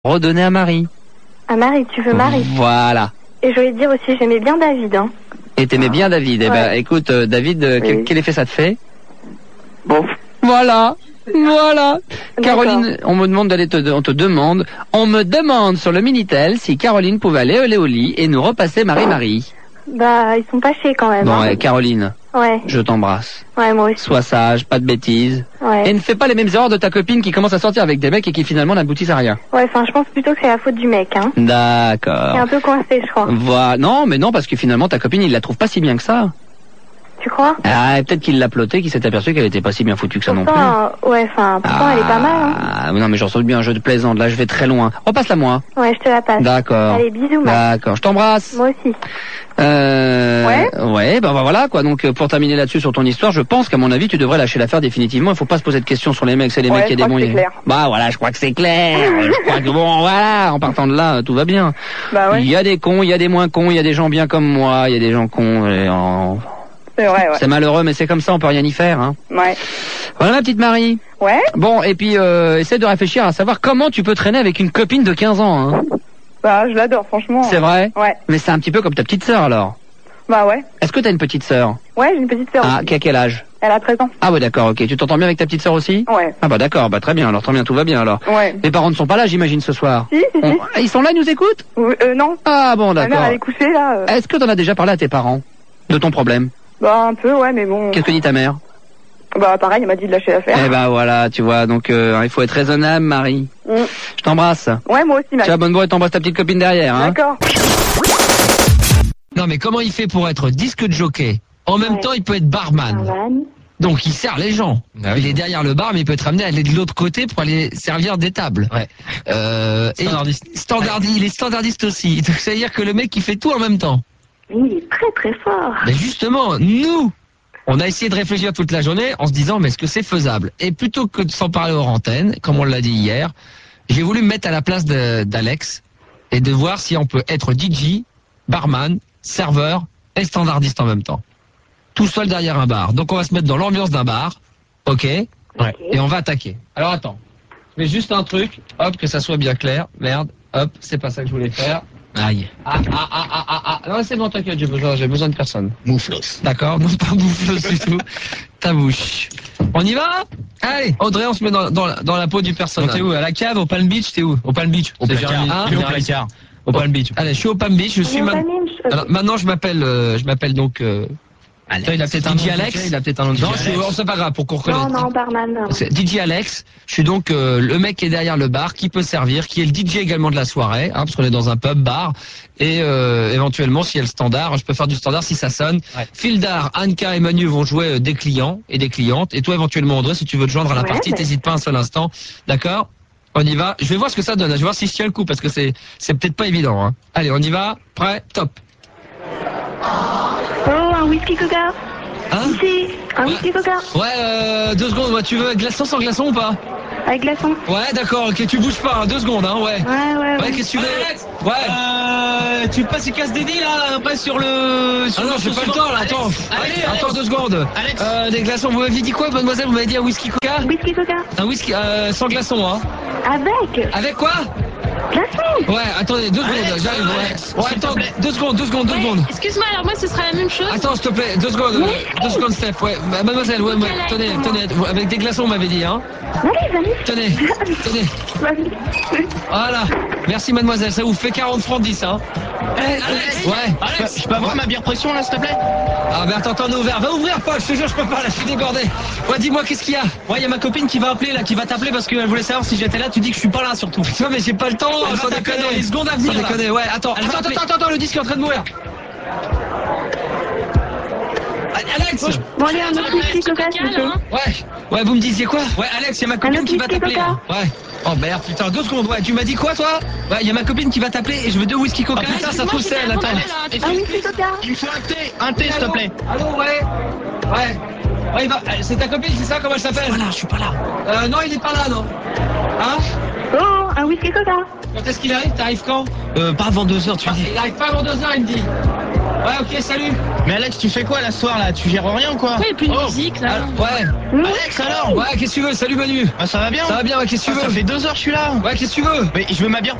Redonner à Marie. À Marie, tu veux Marie. Voilà. Et je voulais te dire aussi, j'aimais bien David. Hein. Et t'aimais bien David. Eh ben, écoute, David, Oui. quel effet ça te fait? Bon. Voilà. Voilà. D'accord. Caroline, on me demande sur le Minitel si Caroline pouvait aller au lit et nous repasser Marie-Marie. Bah, ils sont pas chiés quand même. Bon, hein. Caroline, Ouais, je t'embrasse. ouais, moi aussi. Sois sage, pas de bêtises. Ouais. Et ne fais pas les mêmes erreurs de ta copine qui commence à sortir avec des mecs et qui finalement n'aboutissent à rien. Ouais, enfin, je pense plutôt que c'est la faute du mec, hein. Il est D'accord. un peu coincé, je crois. Voilà. Non, mais non, parce que finalement ta copine, il la trouve pas si bien que ça. Tu crois? Ah, peut-être qu'il l'a ploté, qu'il s'est aperçu qu'elle était pas si bien foutue que ça non plus. Pourtant, elle est pas mal, hein. Ah, non, mais j'en sens bien un jeu de plaisante. Là, je vais très loin. Repasse-la moi. Ouais, je te la passe. D'accord. Allez, bisous, Max. D'accord. Je t'embrasse. Moi aussi. Ouais, bah voilà quoi. Donc pour terminer là-dessus sur ton histoire, je pense qu'à mon avis tu devrais lâcher l'affaire définitivement. Il faut pas se poser de questions sur les mecs, c'est les mecs qui a des bons. C'est clair. Bah voilà, je crois que c'est clair. Je crois que bon voilà, en partant de là, tout va bien. Bah ouais. Il y a des cons, il y a des moins cons, il y a des gens bien comme moi, il y a des gens cons. C'est vrai, ouais. C'est malheureux, mais c'est comme ça, on peut rien y faire. Hein. Ouais. Voilà ma petite Marie. Ouais. Bon, et puis essaie de réfléchir à savoir comment tu peux traîner avec une copine de 15 ans. Hein. Bah, je l'adore, franchement. C'est vrai. Ouais. Mais c'est un petit peu comme ta petite sœur alors. Bah ouais. Est-ce que t'as une petite sœur? Ouais, j'ai une petite sœur. Ah, aussi. qui a quel âge? Elle a 13 ans. Ah ouais, d'accord, ok. Tu t'entends bien avec ta petite sœur aussi? Ouais. Ah bah d'accord, bah très bien, alors très bien, tout va bien alors. Ouais. Les parents ne sont pas là, j'imagine, ce soir. Si. Ils sont là, ils nous écoutent? Non. Ah bon, Ma mère, d'accord. elle est couchée, là. Est-ce que t'en as déjà parlé à tes parents? De ton problème? Bah, un peu, ouais, mais bon. Qu'est-ce que dit ta mère? Bah, pareil, elle m'a dit de lâcher l'affaire. Eh bah voilà, tu vois, donc il faut être raisonnable, Marie. Je t'embrasse. Ouais, moi aussi, Max. Ciao, bonne boîte, t'embrasses ta petite copine derrière, hein. D'accord. Non mais comment il fait pour être disque de jockey? En même temps, il peut être barman. Donc il sert les gens. Il est derrière le bar, mais il peut être amené à aller de l'autre côté pour aller servir des tables. Ouais. Standardiste. Il est standardiste aussi. Donc ça veut dire que le mec il fait tout en même temps. Oui, il est très très fort. Mais justement, nous, on a essayé de réfléchir toute la journée en se disant mais est-ce que c'est faisable? Et plutôt que de s'en parler hors antenne, comme on l'a dit hier, j'ai voulu me mettre à la place d'Alex et de voir si on peut être DJ, barman, serveur et standardiste en même temps. Tout seul derrière un bar. Donc on va se mettre dans l'ambiance d'un bar, ok? Ouais. Et on va attaquer. Alors attends, je mets juste un truc, hop, que ça soit bien clair. Merde, hop, c'est pas ça que je voulais faire. Aïe. Non, c'est bon, t'inquiète, j'ai besoin de personne. Mouflos. D'accord, non pas bouffleuse du tout. Ta bouche. On y va? Allez, Audrey, on se met dans la peau du personnage. T'es où? À la cave, au Palm Beach? T'es où? Au Palm Beach. Au placard. Au placard. Au Palm Beach. Allez, je suis au Palm Beach, je suis Alors, maintenant je m'appelle donc Alex. il a peut-être un DJ nom. Alex. Il a peut-être un nom. Non, c'est pas grave pour qu'on reconnaisse. Non, barman. C'est DJ Alex, je suis donc le mec qui est derrière le bar, qui peut servir, qui est le DJ également de la soirée, hein, parce qu'on est dans un pub bar, et éventuellement s'il y a le standard, je peux faire du standard si ça sonne. Ouais. Fildar, Anka et Manu vont jouer des clients et des clientes, et toi éventuellement Audrey, si tu veux te joindre à la partie, t'hésites pas un seul instant, d'accord? On y va, je vais voir ce que ça donne, je vais voir si je tiens le coup, parce que c'est peut-être pas évident. Hein. Allez, on y va, prêt, top. Oh, un whisky coca. Hein? Ici, un whisky coca. Ouais, 2 secondes, ouais, tu veux glaçon sans glaçon ou pas? Avec glaçon. Ouais, d'accord, ok, tu bouges pas, hein, 2 secondes, hein, ouais. Ouais. Qu'est-ce que tu veux? Ouais. Tu passes et casse des dés là, après sur le. Ah non, j'ai pas le temps là, attends. Allez, Attends 2 secondes. Alex. Des glaçons, vous m'aviez dit quoi, mademoiselle? Vous m'avez dit un whisky coca? Whisky coca. Un whisky sans glaçon, hein. Avec Avec quoi? glaçon. Ouais, attendez, 2 secondes, Alex, j'arrive, ouais. Alex, Ouais, s'il te attends, plaît. 2 secondes. Excuse-moi, alors moi ce sera la même chose. Attends, s'il te plaît, 2 secondes, 2 secondes, Steph, ouais. Mademoiselle, ouais, tenez, avec des glaçons, vous m'avez dit, hein. Allez, Tenez. vas-y. Voilà. Merci, mademoiselle, ça vous fait 40 francs 10, hein. Alex. Ouais. Alex, je peux avoir ma bière pression là, s'il te plaît? Ah, mais attends, on est ouvert. Va ouvrir, Paul, je te jure, je peux pas, là, je suis débordé. Ouais, dis-moi, qu'est-ce qu'il y a? Ouais, y a ma copine qui va appeler là, qui va t'appeler parce qu'elle voulait savoir si j'étais là. Tu dis que je suis pas là surtout. Non, mais j'ai pas le temps, Elle sans va t'appeler déconner. dans les secondes à venir, Sans là. déconner, ouais, attends, Elle va appeler. attends, le disque est en train de mourir. Alex. Bon, allez, un autre whisky coca, s'il vous plaît. Ouais, vous me disiez quoi? Ouais, Alex, y a ma copine qui va t'appeler. là. Ouais. Oh merde, putain, 2 secondes, ouais, tu m'as dit quoi, toi? Ouais, y a ma copine qui va t'appeler et je veux 2 whisky coca. Ah, putain, ça trouve c'est elle, attends. Un whisky coca. Il me faut un thé, s'il te plaît. Allô, ouais. Ouais, c'est ta copine, c'est ça, comment elle s'appelle? Voilà, je suis pas là. Non, il est pas là, non. Hein? Oh, un whisky coca. Quand est-ce qu'il arrive? T'arrives quand? Pas avant 2 heures, tu dis. Il arrive pas avant 2 heures, il me dit. Ouais, ok, salut. Mais Alex, tu fais quoi là ce soir là? Tu gères rien ou quoi? Oui, plus de musique là. Ouais. Alex alors? Ouais, qu'est-ce que tu veux? Salut Manu. Ah, ça va bien? Ça va bien, ouais, qu'est-ce que tu Ça veux? fait 2 heures que je suis là. Ouais, qu'est-ce que tu veux? Mais je veux ma bière.